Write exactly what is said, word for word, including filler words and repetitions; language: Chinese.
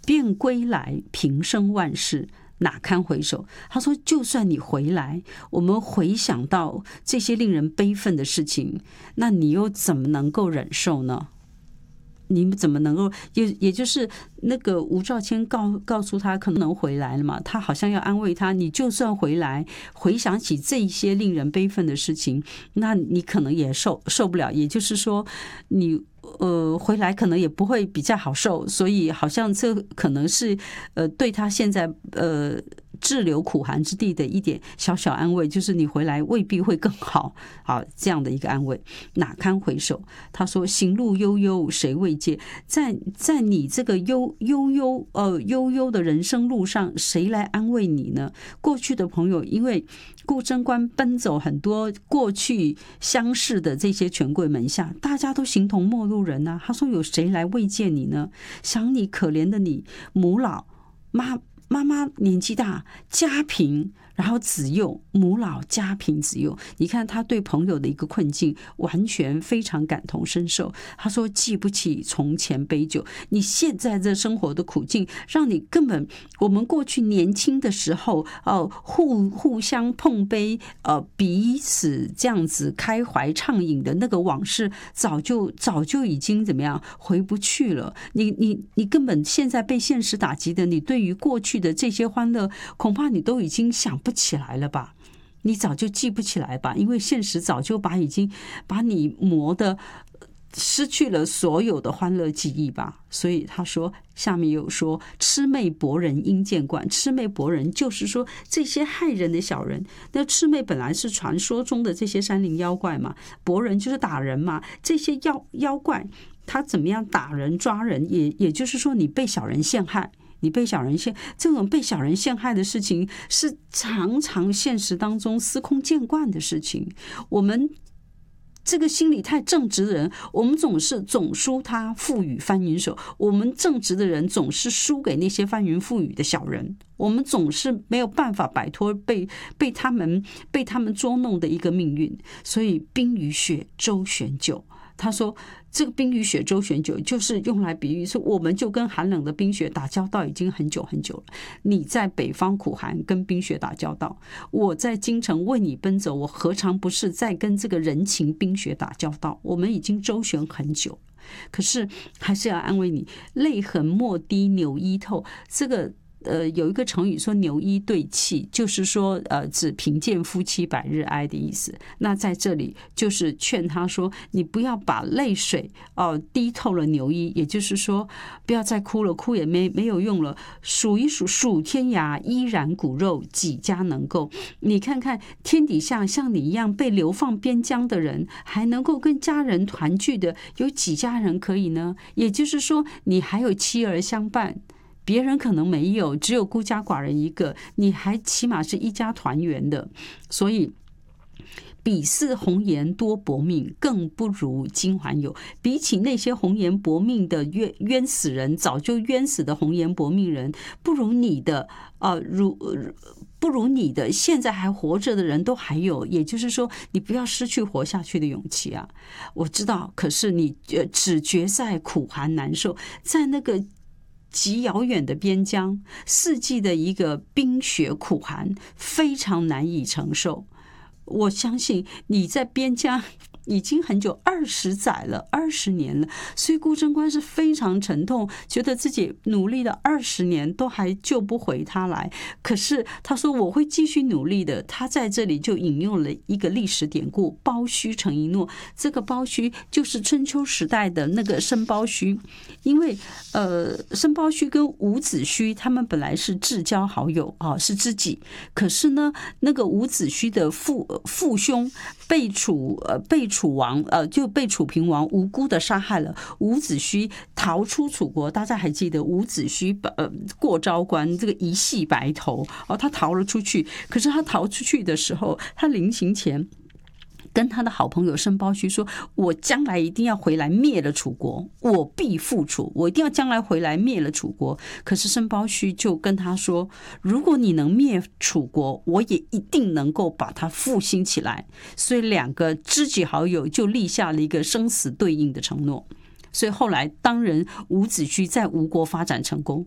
便归来，平生万事，哪堪回首。他说就算你回来，我们回想到这些令人悲愤的事情，那你又怎么能够忍受呢？你们怎么能够，也也就是那个吴兆谦告告诉他可能回来了嘛，他好像要安慰他，你就算回来，回想起这些令人悲愤的事情，那你可能也受受不了。也就是说，你呃回来可能也不会比较好受，所以好像这可能是呃对他现在呃。滞留苦寒之地的一点小小安慰，就是你回来未必会更好，好这样的一个安慰，哪堪回首？他说：“行路悠悠，谁慰藉？在在你这个悠悠悠呃悠悠的人生路上，谁来安慰你呢？过去的朋友，因为顾贞观奔走很多过去相识的这些权贵门下，大家都形同陌路人啊。他说：有谁来慰藉你呢？想你可怜的你母老妈。”妈妈年纪大，家贫，然后子幼，母老家贫子幼。你看他对朋友的一个困境，完全非常感同身受。他说：“记不起从前杯酒，你现在这生活的苦境，让你根本我们过去年轻的时候，哦，互互相碰杯，呃，彼此这样子开怀畅饮的那个往事，早就早就已经怎么样回不去了。你你你根本现在被现实打击的，你对于过去的这些欢乐，恐怕你都已经想不起来了吧？你早就记不起来吧？因为现实早就把已经把你磨的失去了所有的欢乐记忆吧。所以他说，下面有说，魑魅魍人应见惯。魑魅魍人就是说这些害人的小人。那魑魅本来是传说中的这些山林妖怪嘛，魍人就是打人嘛。这些妖妖怪他怎么样打人抓人，也也就是说你被小人陷害。你被小人陷，这种被小人陷害的事情是常常现实当中司空见惯的事情。我们这个心里太正直的人，我们总是总输他覆雨翻云手。我们正直的人总是输给那些翻云覆雨的小人。我们总是没有办法摆脱被被他们被他们捉弄的一个命运。所以冰与雪周旋久。他说这个冰与雪周旋久就是用来比喻说，我们就跟寒冷的冰雪打交道已经很久很久了。你在北方苦寒跟冰雪打交道，我在京城为你奔走，我何尝不是在跟这个人情冰雪打交道？我们已经周旋很久，可是还是要安慰你，泪痕莫滴扭衣透。这个呃，有一个成语说牛衣对泣，就是说呃，指贫贱夫妻百日哀的意思。那在这里就是劝他说，你不要把泪水哦、呃、滴透了牛衣，也就是说不要再哭了，哭也没没有用了。数一数，数天涯，依然骨肉，几家能够？你看看天底下像你一样被流放边疆的人，还能够跟家人团聚的，有几家人可以呢？也就是说，你还有妻儿相伴。别人可能没有，只有孤家寡人一个，你还起码是一家团圆的。所以比似红颜多薄命，更不如金环有。比起那些红颜薄命的冤冤死人，早就冤死的红颜薄命人，不如你的呃，如不如你的现在还活着的人都还有。也就是说，你不要失去活下去的勇气啊！我知道，可是你只觉在苦寒难受，在那个极遥远的边疆，四季的一个冰雪苦寒，非常难以承受。我相信你在边疆已经很久，二十载了，二十年了，所以顾贞观是非常沉痛，觉得自己努力了二十年都还救不回他来。可是他说我会继续努力的。他在这里就引用了一个历史典故，包虚成一诺。这个包虚就是春秋时代的那个申包胥，因为呃，申包胥跟伍子胥他们本来是至交好友啊，是知己。可是呢，那个伍子胥的父父兄被楚呃被楚楚王呃就被楚平王无辜的杀害了。伍子胥逃出楚国，大家还记得伍子胥呃过昭关这个一系白头哦，他逃了出去。可是他逃出去的时候，他临行前跟他的好朋友申包胥说，我将来一定要回来灭了楚国，我必复楚，我一定要将来回来灭了楚国。可是申包胥就跟他说，如果你能灭楚国，我也一定能够把它复兴起来。所以两个知己好友就立下了一个生死对应的承诺。所以后来当然伍子胥在吴国发展成功，